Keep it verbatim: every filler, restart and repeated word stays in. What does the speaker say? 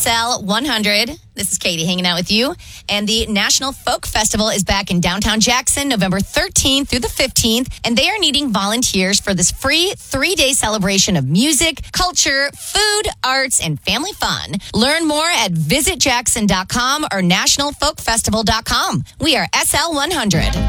L one hundred. This is Katie hanging out with you. And the National Folk Festival is back in downtown Jackson, November thirteenth through the fifteenth. And they are needing volunteers for this free three-day celebration of music, culture, food, arts, and family fun. Learn more at visit jackson dot com or national folk festival dot com. We are S L one hundred.